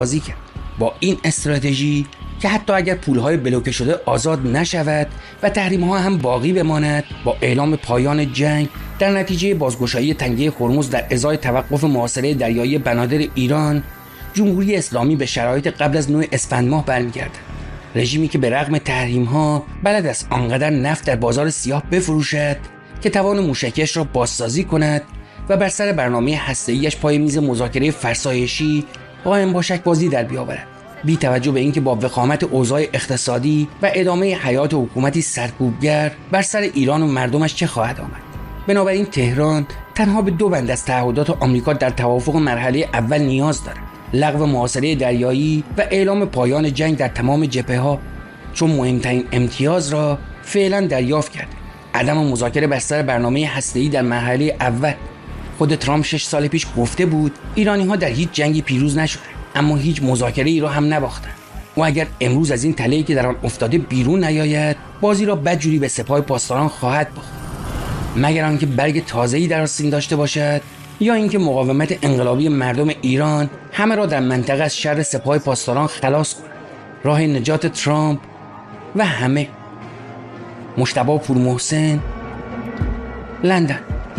بازی کرد. با این استراتژی که حتی اگر پولهای بلوکه شده آزاد نشود و تحریم‌ها هم باقی بماند، با اعلام پایان جنگ در نتیجه بازگشایی تنگه هرمز در ازای توقف محاصره دریایی بنادر ایران، جمهوری اسلامی به شرایط قبل از 9 اسفند ماه برمیگردد. رژیمی که به رغم تحریم‌ها بلد است آنقدر نفت در بازار سیاه بفروشد که توان موشکیش را بازسازی کند و بر سر برنامه هسته‌ایش پای میز مذاکره فرسایشی قائم با شک‌بازی در بیاورد، بی توجه به اینکه با وخامت اوضاع اقتصادی و ادامه حیات حکومتی سرکوبگر بر سر ایران و مردمش چه خواهد آمد. بنابراین تهران تنها به 2 بند از تعهدات آمریکا در توافق مرحله اول نیاز دارد: لغو محاصره دریایی و اعلام پایان جنگ در تمام جبهه‌ها، چون مهمترین امتیاز را فعلا دریافت کرده: عدم مذاکره بر سر برنامه هسته‌ای در مرحله اول. خود ترامپ 6 سال پیش گفته بود ایرانی‌ها در هیچ جنگی پیروز نشدند، اما هیچ مذاکره‌ای را هم نباختند. و اگر امروز از این تله‌ای که در آن افتاده بیرون نیاید، بازی را بدجوری به سپاه پاسداران خواهد باخت، مگر آنکه برگ تازه‌ای در آستین داشته باشد، یا اینکه مقاومت انقلابی مردم ایران همه را در منطقه از شر سپاه پاسداران خلاص کند. راه نجات ترامپ و همه. مجتبی پورمحسن، لندن.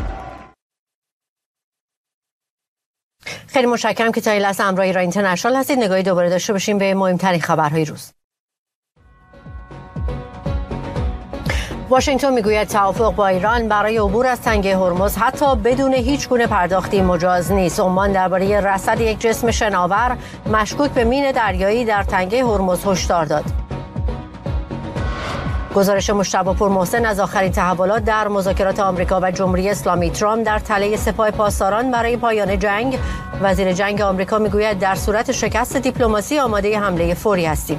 خیلی متشکرم که تا این لحظه همراه ایران اینترنشنال هستید. نگاهی دوباره داشته باشیم به مهمترین خبرهای روز. واشنگتن میگوید توافق با ایران برای عبور از تنگه هرمز حتی بدون هیچ گونه پرداختی مجاز نیست. عمان درباره رصد یک جسم شناور مشکوک به مین دریایی در تنگه هرمز هشدار داد. گزارش مجتبی پورمحسن از آخرین تحولات در مذاکرات آمریکا و جمهوری اسلامی. ترامپ در تله سپاه پاسداران برای پایان جنگ. وزیر جنگ آمریکا میگوید در صورت شکست دیپلماسی آماده حمله فوری هستیم.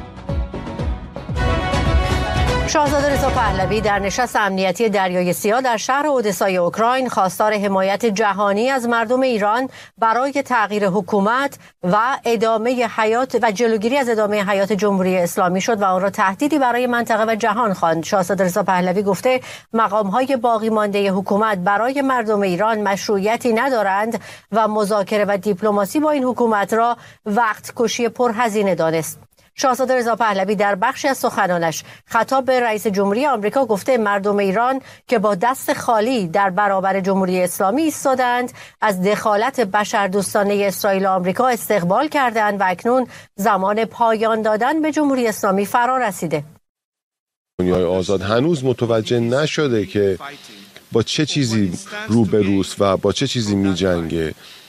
شاهزاده رضا پهلوی در نشست امنیتی دریای سیاه در شهر اودسای اوکراین خواستار حمایت جهانی از مردم ایران برای تغییر حکومت و ادامه حیات و جلوگیری از ادامه حیات جمهوری اسلامی شد و آن را تهدیدی برای منطقه و جهان خواند. شاهزاده رضا پهلوی گفته مقام‌های باقی مانده حکومت برای مردم ایران مشروعیتی ندارند و مذاکره و دیپلماسی با این حکومت را وقت کشی پرهزینه دانست. شاهزاده رضا پهلوی در بخشی از سخنانش خطاب به رئیس جمهوری آمریکا گفته مردم ایران که با دست خالی در برابر جمهوری اسلامی ایستادند از دخالت بشردوستانه اسرائیل و آمریکا استقبال کردند و اکنون زمان پایان دادن به جمهوری اسلامی فرا رسیده. دنیای آزاد هنوز متوجه نشده که با چه چیزی روبروست و با چه چیزی می‌جنگه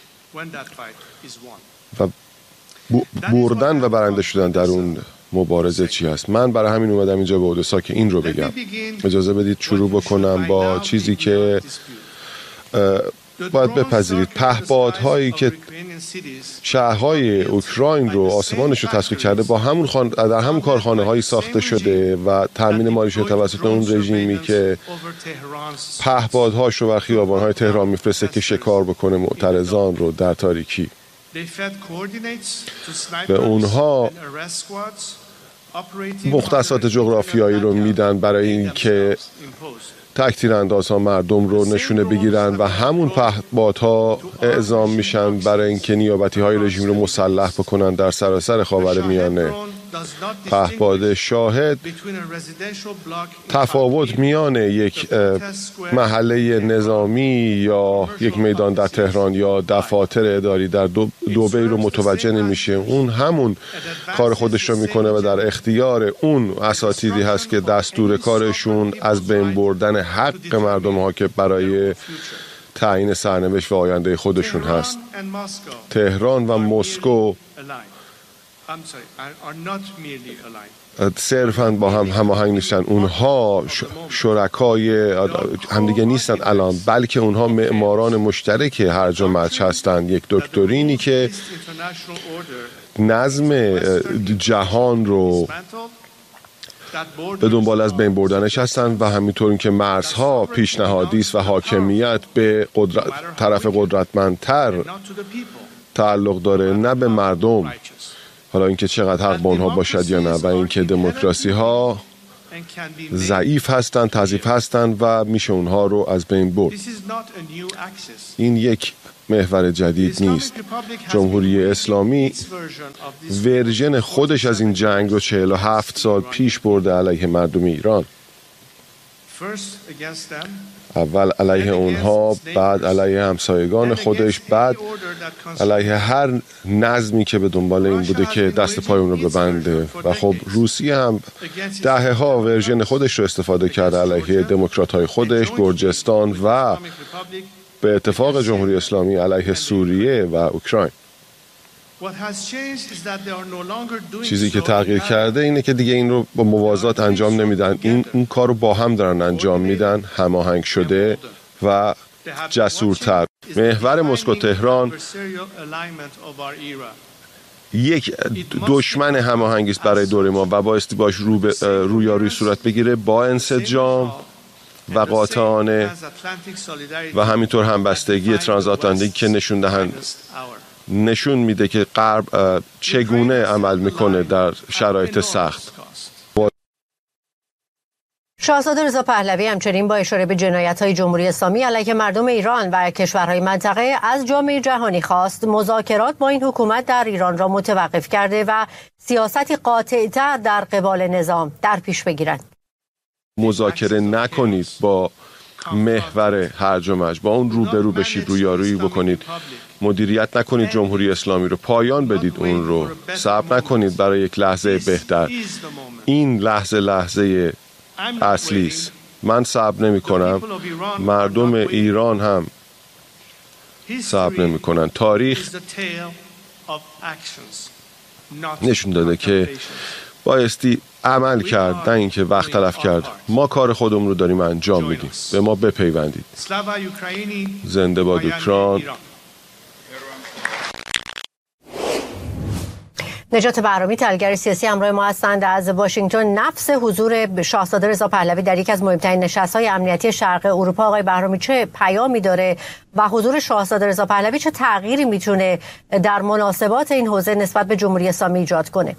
و بردن و برنده شدن در اون مبارزه چی هست. من برای همین اومدم اینجا به اودسا که این رو بگم. اجازه بدید شروع بکنم با چیزی که باید بپذیرید. پهپادهایی که شهرهای اوکراین رو آسمانش رو تسخیر کرده با همون در همون کارخانه‌هایی ساخته شده و تامین مالیش توسط اون رژیمی که پهپادهاش رو بر خیابان‌های تهران میفرسته که شکار بکنه معترضان رو در تاریکی. به اونها مختصات جغرافیایی رو میدن برای اینکه تک‌تیراندازها مردم رو نشونه بگیرن و همون پهپادها اعزام میشن برای اینکه نیابتی‌های رژیم رو مسلح بکنن در سراسر خاورمیانه. پهپاد شاهد تفاوت میان یک محله نظامی یا یک میدان در تهران یا دفاتر اداری در دبی رو متوجه نمیشه. اون همون کار خودش رو میکنه و در اختیار اون اساتیدی هست که دستور کارشون از بین بردن حق مردم ها که برای تعیین سرنوشت و آینده خودشون هست. تهران و مسکو صرفاً با هم هماهنگ نیستن. اونها شرکای همدیگه نیستن الان، بلکه اونها معماران مشترک هرج و مرج هستن. یک دکترینی که نظم جهان رو به دنبال از بین بردنش هستن و همینطور این که مرزها پیشنهادی است و حاکمیت به طرف قدرتمندتر تعلق داره، نه به مردم. حالا اینکه چقدر حق با اونها باشد یا نه، و اینکه دموکراسی ها ضعیف هستند، تضعیف هستند و میشه اونها رو از بین برد. این یک محور جدید نیست. جمهوری اسلامی ورژن خودش از این جنگ رو 47 سال پیش برده علیه مردم ایران. اول علیه اونها، بعد علیه همسایگان خودش، بعد علیه هر نظمی که به دنبال این بوده که دست پای اون رو ببنده. و خب روسیه هم دهه‌ها ورژن خودش رو استفاده کرده علیه دموکرات‌های خودش، گرجستان و به اتفاق جمهوری اسلامی علیه سوریه و اوکراین. چیزی که تغییر کرده اینه که دیگه این رو با موازات انجام نمیدن. این کار رو با هم دارن انجام میدن، هماهنگ شده و جسورتر. محور مسکو تهران یک دشمن هماهنگی است برای دوره ما و بایستی باش رویارویی صورت بگیره با انسجام و قاطعانه و همینطور همبستگی ترانزاتلانتیک که نشون میده که غرب چگونه عمل میکنه در شرایط سخت. شاهزاده رضا پهلوی همچنین با اشاره به جنایت‌های جمهوری اسلامی علیه مردم ایران و کشورهای منطقه از جامعه جهانی خواست مذاکرات با این حکومت در ایران را متوقف کرده و سیاستی قاطع‌تر در قبال نظام در پیش بگیرد. مذاکره نکنید با محور هرج و مرج، با اون روبرو بشید، رویارویی بکنید، مدیریت نکنید جمهوری اسلامی رو، پایان بدید اون رو، صبر نکنید برای یک لحظه بهتر. این لحظه اصلی است. من صبر نمی کنم، مردم ایران هم صبر نمی کنن. تاریخ نشون داده که بایستی عمل کرد، نه اینکه وقت تلف کرد. ما کار خودمون رو داریم انجام میدیم، به ما بپیوندید. زنده باد اوکراین. نجات بهرامی، تحلیلگر سیاسی، همراه ما هستند از واشنگتن. نفس حضور شاهزاده رضا پهلوی در یک از مهمترین نشست‌های امنیتی شرق اروپا، آقای بهرامی، چه پیامی داره و حضور شاهزاده رضا پهلوی چه تغییری میتونه در مناسبات این حوزه نسبت به جمهوری اسلامی ایجاد کنه؟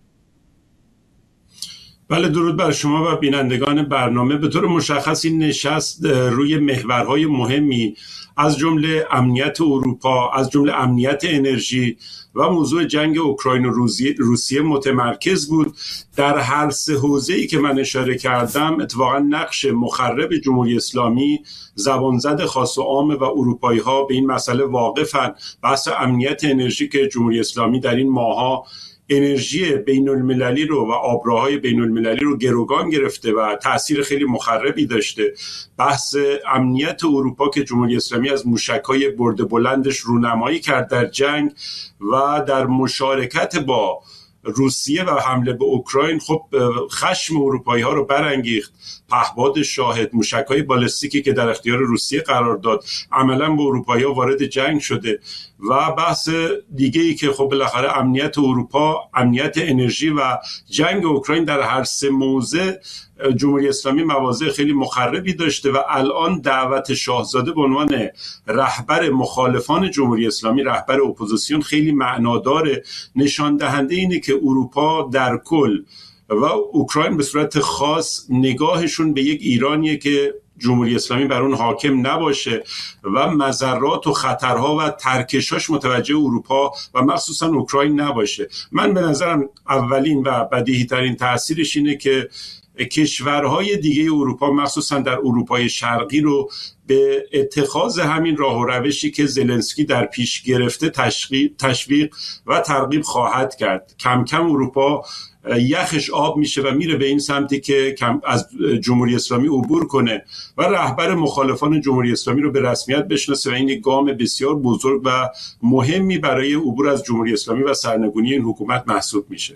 بله، درود بر شما و بینندگان برنامه. به طور مشخص این نشست روی محورهای مهمی از جمله امنیت اروپا، از جمله امنیت انرژی و موضوع جنگ اوکراین و روسیه متمرکز بود. در هر سه حوزه‌ای که من اشاره کردم اتفاقا نقش مخرب جمهوری اسلامی، زبانزد خاص و عام و اروپایی‌ها به این مسئله واقفن. بحث امنیت انرژی که جمهوری اسلامی در این ماه‌ها انرژی بین المللی رو و آبراهای بین المللی رو گروگان گرفته و تأثیر خیلی مخربی داشته. بحث امنیت اروپا که جمهوری اسلامی از موشک‌های برد بلندش رونمایی کرد در جنگ و در مشارکت با روسیه و حمله به اوکراین، خب خشم اروپایی ها رو برانگیخت. پهپاد شاهد، موشک‌های بالستیکی که در اختیار روسیه قرار داد، عملاً به اروپایی ها وارد جنگ شده. و بحث دیگه‌ای که خب بالاخره امنیت اروپا، امنیت انرژی و جنگ اوکراین، در هر سه موضع جمهوری اسلامی مواضع خیلی مخربی داشته و الان دعوت شاهزاده به عنوان رهبر مخالفان جمهوری اسلامی، رهبر اپوزیسیون، خیلی معناداره. نشان دهنده اینه که اروپا در کل و اوکراین به صورت خاص نگاهشون به یک ایرانیه که جمهوری اسلامی بر اون حاکم نباشه و مضرات و خطرها و ترکشاش متوجه اروپا و مخصوصا اوکراین نباشه. من به نظرم اولین و بدیهی ترین تأثیرش اینه که کشورهای دیگه اروپا، مخصوصا در اروپای شرقی، رو به اتخاذ همین راه و روشی که زلنسکی در پیش گرفته تشویق و ترغیب خواهد کرد. کم کم اروپا یخش آب میشه و میره به این سمتی که از جمهوری اسلامی عبور کنه و رهبر مخالفان جمهوری اسلامی رو به رسمیت بشناسه و این گام بسیار بزرگ و مهمی برای عبور از جمهوری اسلامی و سرنگونی این حکومت محسوب میشه.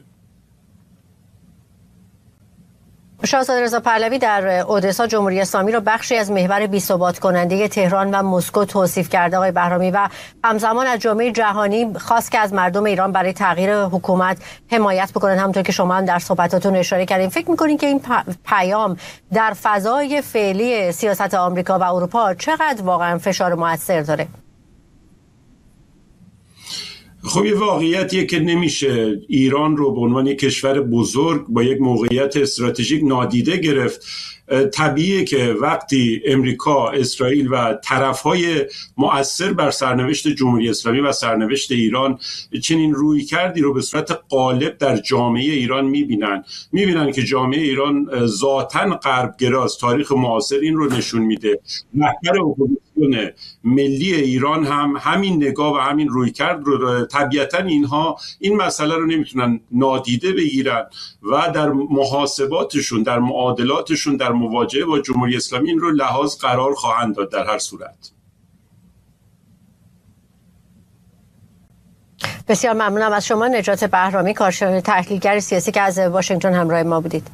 شاهزاده رضا پهلوی در اودسا جمهوری اسلامی را بخشی از محور بی‌ثبات کننده تهران و مسکو توصیف کرده، آقای بهرامی، و همزمان از جامعه جهانی خواست که از مردم ایران برای تغییر حکومت حمایت بکنن، همونطور که شما هم در صحبتاتون اشاره کردین. فکر می‌کنین که این پیام در فضای فعلی سیاست آمریکا و اروپا چقدر واقعا فشار مؤثر داره؟ خب یه واقعیتیه که نمیشه ایران رو به عنوان یک کشور بزرگ با یک موقعیت استراتژیک نادیده گرفت. طبیعیه که وقتی امریکا، اسرائیل و طرفهای مؤثر بر سرنوشت جمهوری اسلامی و سرنوشت ایران چنین رویکردی رو به صورت غالب در جامعه ایران میبینن که جامعه ایران ذاتاً غربگراست. تاریخ معاصر این رو نشون میده. رهبر اپوزیسیون ملی ایران هم همین نگاه و همین رویکرد رو طبیعتاً اینها این مسئله رو نمیتونن نادیده بگیرن و در محاسباتشون، در معادلاتشون، در مواجهه با جمهوری اسلامی این رو لحاظ قرار خواهند داد در هر صورت. بسیار ممنونم از شما نجات بهرامی، کارشناس تحلیلگر سیاسی که از واشنگتن همراه ما بودید.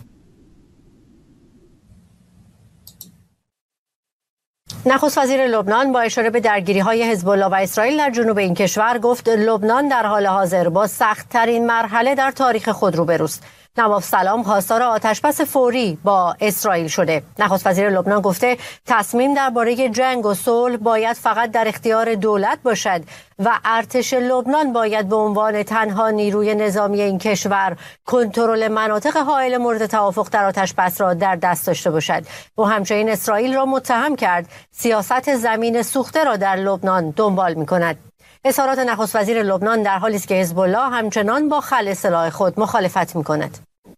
نخست وزیر لبنان با اشاره به درگیری‌های حزب الله و اسرائیل در جنوب این کشور گفت لبنان در حال حاضر با سخت‌ترین مرحله در تاریخ خود روبروست. نواف سلام خواستار آتشبس فوری با اسرائیل شده. نخست وزیر لبنان گفته تصمیم درباره جنگ و صلح باید فقط در اختیار دولت باشد و ارتش لبنان باید به عنوان تنها نیروی نظامی این کشور کنترل مناطق حائل مورد توافق در آتشبس را در دست داشته باشد. او همچنین اسرائیل را متهم کرد سیاست زمین سوخته را در لبنان دنبال می‌کند. اظهارات نخست وزیر لبنان در حالی است که حزب الله همچنان با خلع سلاح خود مخالفت می‌کند.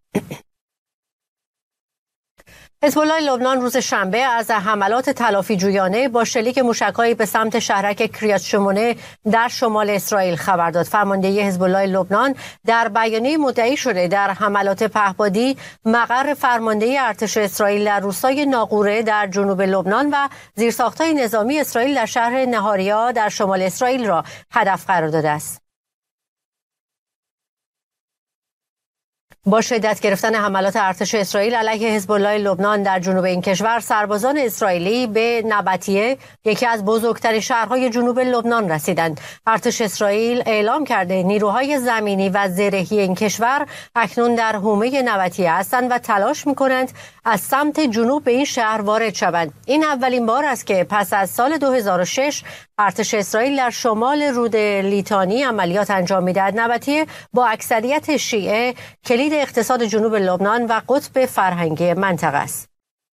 حزب الله لبنان روز شنبه از حملات تلافی جویانه با شلیک موشک‌هایی به سمت شهرک کریات شمونه در شمال اسرائیل خبر داد. فرماندهی حزب الله لبنان در بیانیه مدعی شده در حملات پهپادی مقر فرماندهی ارتش اسرائیل در روستای ناقوره در جنوب لبنان و زیرساخت‌های نظامی اسرائیل در شهر نهاریا در شمال اسرائیل را هدف قرار داده است. با شدت گرفتن حملات ارتش اسرائیل علیه حزب الله لبنان در جنوب این کشور، سربازان اسرائیلی به نبطیه، یکی از بزرگترین شهرهای جنوب لبنان رسیدند. ارتش اسرائیل اعلام کرده نیروهای زمینی و زرهی این کشور اکنون در حومه نبطیه هستند و تلاش می‌کنند از سمت جنوب به این شهر وارد شوند. این اولین بار است که پس از سال 2006 ارتش اسرائیل در شمال رود لیتانی عملیات انجام می‌دهد. نبطیه با اکثریت شیعه کلید اقتصاد جنوب لبنان و قطب فرهنگی منطقه است.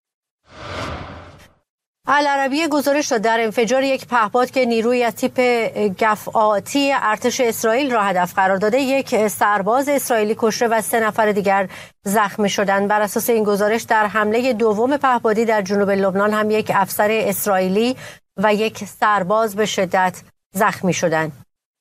العربیه گزارش داد در انفجار یک پهپاد که نیروی از تیپ گفعاتی ارتش اسرائیل را هدف قرار داده، یک سرباز اسرائیلی کشته و 3 نفر دیگر زخمی شدند. بر اساس این گزارش در حمله دوم پهپادی در جنوب لبنان هم یک افسر اسرائیلی و یک سرباز به شدت زخمی شدند.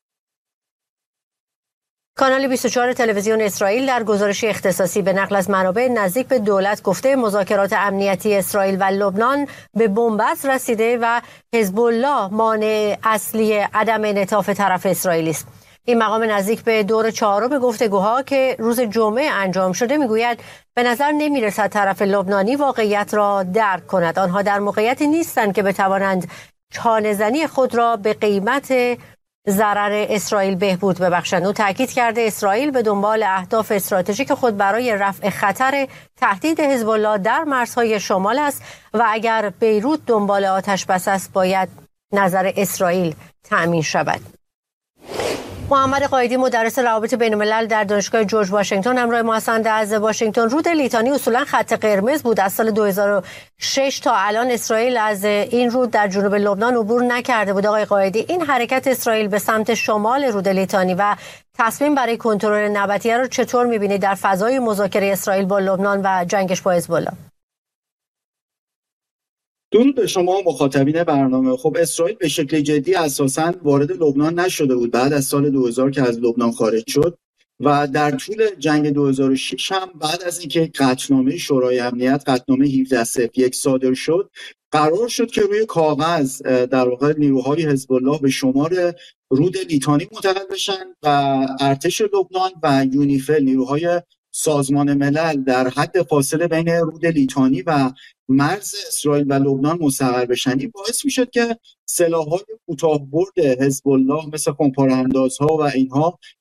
کانال 24 تلویزیون اسرائیل در گزارشی اختصاصی به نقل از منابع نزدیک به دولت گفته مذاکرات امنیتی اسرائیل و لبنان به بنبست رسیده و حزب الله مانع اصلی عدم انعطاف طرف اسرائیلی است. این مقام نزدیک به دور 4 گفتگوها که روز جمعه انجام شده میگوید به نظر نمیرسد طرف لبنانی واقعیت را درک کند. آنها در موقعیتی نیستند که بتوانند چانه‌زنی خود را به قیمت ضرر اسرائیل بهبود ببخشند. او تاکید کرده اسرائیل به دنبال اهداف استراتژیک خود برای رفع خطر تهدید حزب الله در مرزهای شمال است و اگر بیروت دنبال آتش بس است باید نظر اسرائیل تأمین شود. محمد قایدی مدرس روابط بین‌الملل در دانشگاه جورج واشنگتن همراه ما هستند از واشنگتن. رود لیتانی اصولا خط قرمز بود. از سال 2006 تا الان اسرائیل از این رود در جنوب لبنان عبور نکرده بود. آقای قایدی، این حرکت اسرائیل به سمت شمال رود لیتانی و تصمیم برای کنترل نبطیه رو چطور می‌بینید در فضای مذاکره اسرائیل با لبنان و جنگش با حزب الله؟ درود به شما مخاطبین برنامه. خب اسرائیل به شکل جدی اساساً وارد لبنان نشده بود بعد از سال 2000 که از لبنان خارج شد و در طول جنگ 2006 هم بعد از اینکه قطعنامه شورای امنیت قطعنامه 1701 صادر شد، قرار شد که روی کاغذ در واقع نیروهای حزب الله به شمار رود لیتانی منتقل بشن و ارتش لبنان و یونیفیل نیروهای سازمان ملل در حد فاصله بین رود لیتانی و مرز اسرائیل و لبنان مستقر بشن. این باعث میشد که سلاح‌های کوتاه‌برد حزب الله مثل خمپاره‌اندازها و اینها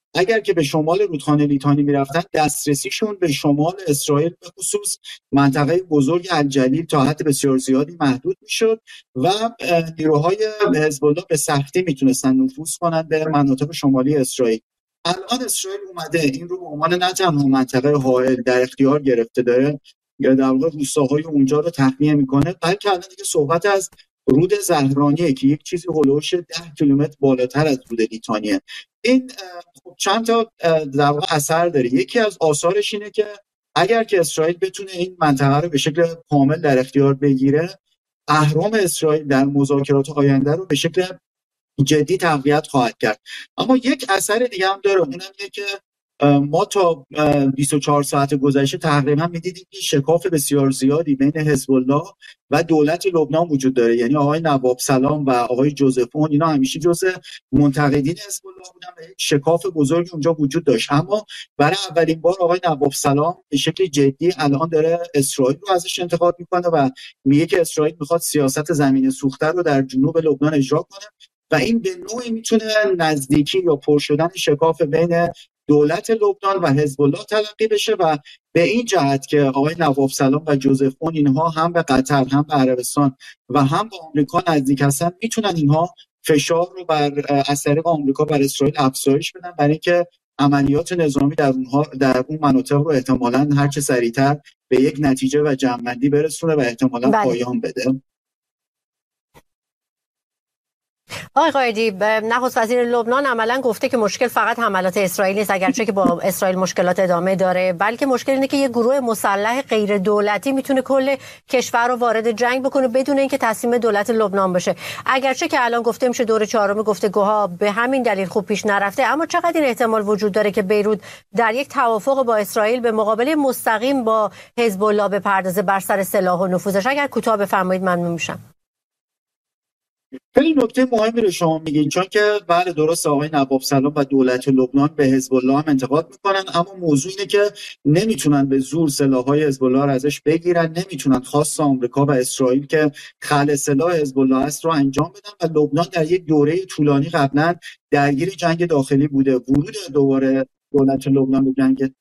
اگر که به شمال رودخانه لیتانی میرفتن دسترسیشون به شمال اسرائیل به خصوص منطقه بزرگ الجلیل تا حد بسیار زیادی محدود میشد و نیروهای حزب الله به سختی میتونستن نفوذ کنن به مناطق شمالی اسرائیل. الان اسرائیل اومده این رو به عنوان نه تنها منطقه حائل در اختیار گرفته داره یا در واقع روستاهای اونجا رو تخلیه میکنه، بلکه الان دیگه صحبت از رود زهرانیه که یک چیزی هولوش 10 کیلومتر بالاتر از رود لیتانیه. این خب چند تا در واقع اثر داره. یکی از آثارش اینه که اگر که اسرائیل بتونه این منطقه رو به شکل کامل در اختیار بگیره، اهرم اسرائیل در مذاکرات آینده رو به شکل جدی تقویت خواهد کرد. اما یک اثر دیگه هم داره، اونم اینه که ما تا 24 ساعت گذشته تقریبا می‌دیدیم که شکاف بسیار زیادی بین حزب الله و دولت لبنان وجود داره. یعنی آقای نواب سلام و آقای جوزفون اینا همیشه جزء منتقدین حزب الله بودن و یک شکاف بزرگی اونجا وجود داشت. اما برای اولین بار آقای نواب سلام به شکل جدی الان داره اسرائیل رو ازش انتقاد میکنه و میگه که اسرائیل میخواد سیاست زمین سوخته رو در جنوب لبنان اجرا کنه و این به نوعی میتونه نزدیکی یا پر شدن شکاف بین دولت لبنان و حزب الله تلقی بشه و به این جهت که آقای نواب سلام و جوزفون اینها هم به قطر هم به عربستان و هم به آمریکا نزدیک هستن، میتونن اینها فشار رو از طریق آمریکا بر اسرائیل افزایش بدن برای اینکه عملیات نظامی در اون مناطق رو احتمالاً هر چه سریعتر به یک نتیجه و جمع‌بندی برسونه و احتمالاً پایان بده. آقای قائدی، نخست وزیر لبنان عملا گفته که مشکل فقط حملات اسرائیل نیست، اگرچه که با اسرائیل مشکلات ادامه داره، بلکه مشکل اینه که یک گروه مسلح غیر دولتی میتونه کل کشور رو وارد جنگ بکنه بدون اینکه تسلیم دولت لبنان بشه. اگرچه که الان گفته میشه دور چهارم گفتگوها به همین دلیل خوب پیش نرفته، اما چقدر این احتمال وجود داره که بیروت در یک توافق با اسرائیل به مقابله مستقیم با حزب الله بپردازه بر سر سلاح و نفوذش؟ اگر کوتاه بفرمایید ممنون میشم. خیلی نکته مهمی رو شما میگین، چون که بله درست آقای نواب سلام و دولت لبنان به حزب الله هم انتقاد میکنن، اما موضوع اینه که نمیتونن به زور سلاح‌های حزب الله رو ازش بگیرن، نمیتونن خواست آمریکا و اسرائیل که خلع سلاح حزب الله است رو انجام بدن و لبنان در یک دوره طولانی قبلا درگیر جنگ داخلی بوده. ورود دوباره دولت لبنان به جنگ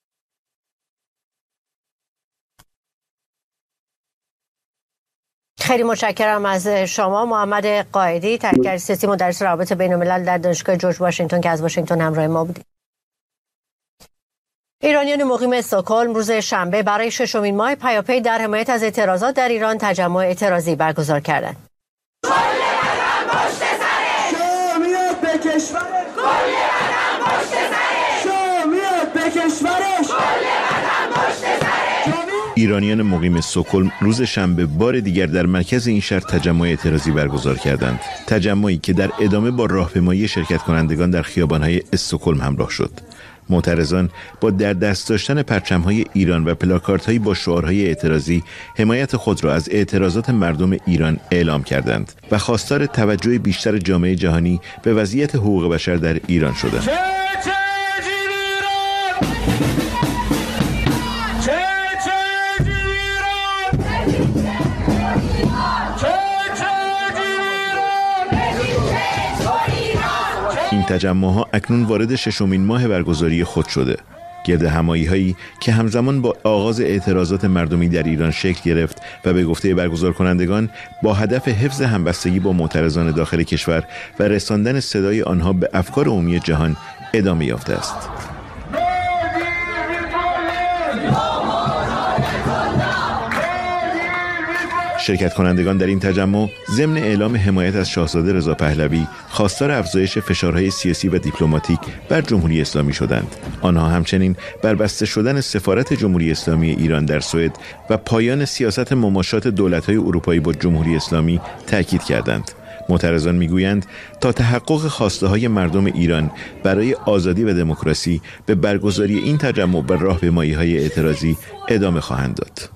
خیلی متشکرم از شما محمد قائدی، تحلیلگر سیاسی، مدرس روابط بین‌الملل در دانشگاه جورج واشنگتن که از واشنگتن همراه ما بودید. ایرانیان مقیم استکهلم روز شنبه برای ششمین ماه پیاپی در حمایت از اعتراضات در ایران تجمع اعتراضی برگزار کردند. ایرانیان مقیم استکهلم روز شنبه بار دیگر در مرکز این شهر تجمع اعتراضی برگزار کردند. تجمعی که در ادامه با راهپیمایی شرکت کنندگان در خیابان‌های استکهلم همراه شد. معترضان با در دست داشتن پرچم‌های ایران و پلاکاردهایی با شعارهای اعتراضی حمایت خود را از اعتراضات مردم ایران اعلام کردند و خواستار توجه بیشتر جامعه جهانی به وضعیت حقوق بشر در ایران شدند. این تجمع‌ها اکنون وارد ششمین ماه برگزاری خود شده. گرد همایی‌هایی که همزمان با آغاز اعتراضات مردمی در ایران شکل گرفت و به گفته برگزار کنندگان با هدف حفظ همبستگی با معترضان داخل کشور و رساندن صدای آنها به افکار عمومی جهان ادامه یافته است. شرکت کنندگان در این تجمع ضمن اعلام حمایت از شاهزاده رضا پهلوی خواستار افزایش فشارهای سیاسی و دیپلماتیک بر جمهوری اسلامی شدند. آنها همچنین بر بسته شدن سفارت جمهوری اسلامی ایران در سوئد و پایان سیاست مماشات دولت‌های اروپایی با جمهوری اسلامی تاکید کردند. معترضان میگویند تا تحقق خواسته‌های مردم ایران برای آزادی و دموکراسی به برگزاری این تجمع و راهپیمایی‌های اعتراضی ادامه خواهند داد.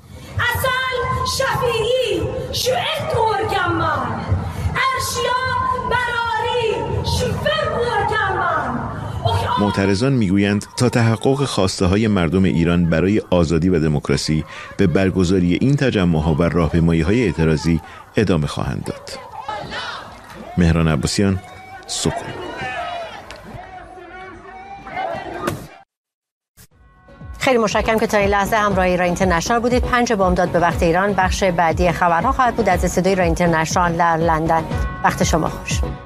شفیعی شوئت مورگمان ارشیا براری شفر مورگمان. معترضان میگویند تا تحقق خواسته‌های مردم ایران برای آزادی و دموکراسی به برگزاری این تجمع‌ها و راهپیمایی‌های اعتراضی ادامه خواهند داد. مهران عباسیان، سکون. خیلی متشکرم که تا این لحظه همراه ایران اینترنشنال بودید. 5 بامداد به وقت ایران بخش بعدی خبرها خواهد بود از استودیوی ایران اینترنشنال در لندن. وقت شما خوش.